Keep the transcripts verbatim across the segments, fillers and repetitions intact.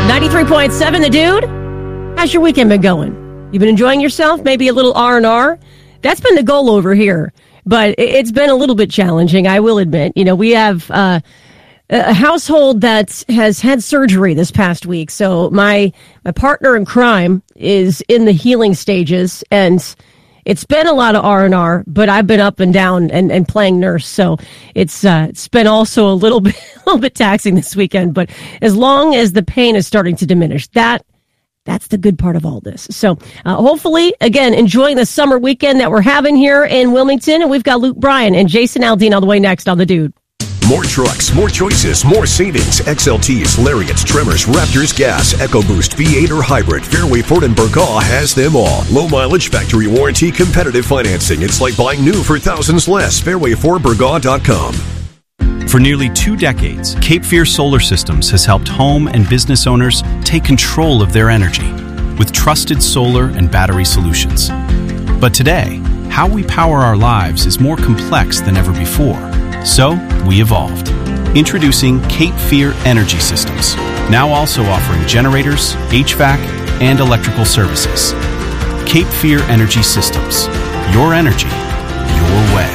ninety-three point seven, The Dude. How's your weekend been going? You been enjoying yourself? Maybe a little R and R? That's been the goal over here. But it's been a little bit challenging, I will admit. You know, we have uh, a household that has had surgery this past week. So my my partner in crime is in the healing stages, and it's been a lot of R and R, but I've been up and down and, and playing nurse. So it's uh, it's been also a little bit a little bit taxing this weekend. But as long as the pain is starting to diminish, that That's the good part of all this. So uh, hopefully, again, enjoying the summer weekend that we're having here in Wilmington. And we've got Luke Bryan and Jason Aldean all the way next on The Dude. More trucks, more choices, more savings. X L Ts, Lariats, Tremors, Raptors, Gas, EcoBoost, V eight or Hybrid. Fairway Ford and Burgaw has them all. Low mileage, factory warranty, competitive financing. It's like buying new for thousands less. fairway ford burgaw dot com. For nearly two decades, Cape Fear Solar Systems has helped home and business owners take control of their energy with trusted solar and battery solutions. But today, how we power our lives is more complex than ever before. So, we evolved. Introducing Cape Fear Energy Systems, now also offering generators, H V A C, and electrical services. Cape Fear Energy Systems. Your energy, your way.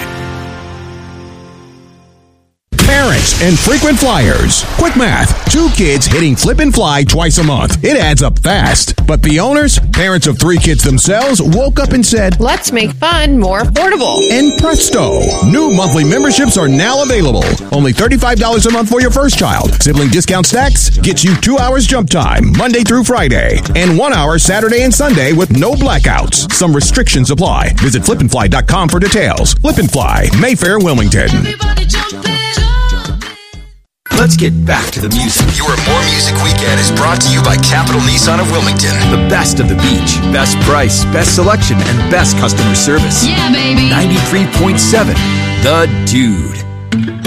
Parents and frequent flyers. Quick math. Two kids hitting flip and fly twice a month. It adds up fast. But the owners, parents of three kids themselves, woke up and said, let's make fun more affordable. And presto, new monthly memberships are now available. Only thirty-five dollars a month for your first child. Sibling discount stacks gets you two hours jump time, Monday through Friday, and one hour Saturday and Sunday with no blackouts. Some restrictions apply. Visit flip and fly dot com for details. Flip and Fly, Mayfair, Wilmington. Everybody jump in. Let's get back to the music. Your More Music Weekend is brought to you by Capital Nissan of Wilmington. The best of the beach, best price, best selection, and best customer service. Yeah, baby. ninety-three point seven, The Dude.